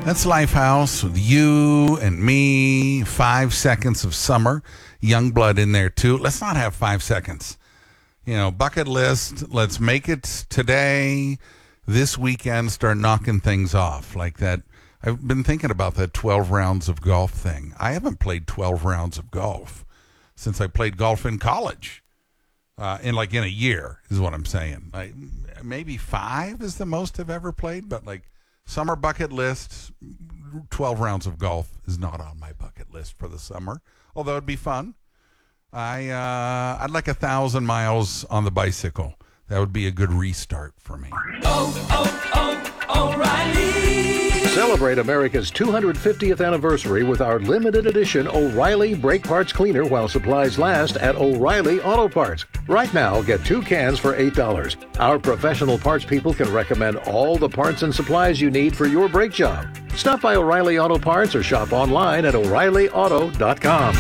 That's Lifehouse with you and me. 5 seconds of summer. Youngblood in there too. Let's not have 5 seconds. Bucket list. Let's make it today, this weekend, start knocking things off like that. I've been thinking about that 12 rounds of golf thing. I haven't played 12 rounds of golf since I played golf in college. In a year is what I'm saying. Maybe 5 is the most I've ever played, but summer bucket list, 12 rounds of golf is not on my bucket list for the summer, although it'd be fun. I'd like 1,000 miles on the bicycle. That would be a good restart for me. O'Reilly. Celebrate America's 250th anniversary with our limited edition O'Reilly Brake Parts Cleaner while supplies last at O'Reilly Auto Parts. Right now, get 2 cans for $8. Our professional parts people can recommend all the parts and supplies you need for your brake job. Stop by O'Reilly Auto Parts or shop online at O'ReillyAuto.com.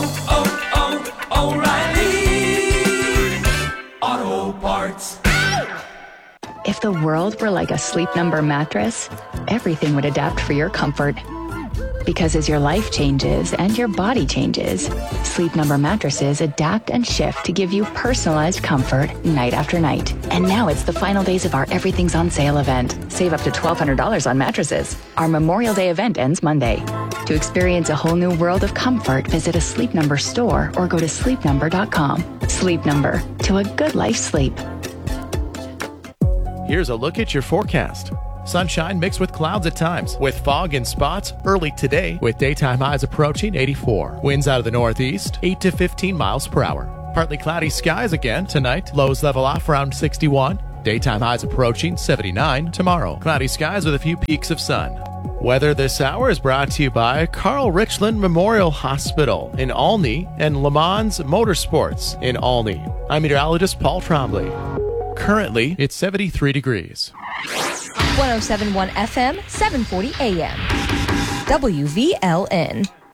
O'Reilly Auto Parts. If the world were like a Sleep Number mattress, everything would adapt for your comfort. Because as your life changes and your body changes, Sleep Number mattresses adapt and shift to give you personalized comfort night after night. And now it's the final days of our Everything's on Sale event. Save up to $1,200 on mattresses. Our Memorial Day event ends Monday. To experience a whole new world of comfort, visit a Sleep Number store or go to sleepnumber.com. Sleep Number, to a good life sleep. Here's a look at your forecast. Sunshine mixed with clouds at times, with fog in spots early today, with daytime highs approaching 84. Winds out of the northeast, 8 to 15 miles per hour. Partly cloudy skies again tonight. Lows level off around 61. Daytime highs approaching 79 tomorrow. Cloudy skies with a few peaks of sun. Weather this hour is brought to you by Carl Richland Memorial Hospital in Olney and Le Mans Motorsports in Olney. I'm meteorologist Paul Trombley. Currently, it's 73 degrees. 107.1 FM, 740 AM. WVLN.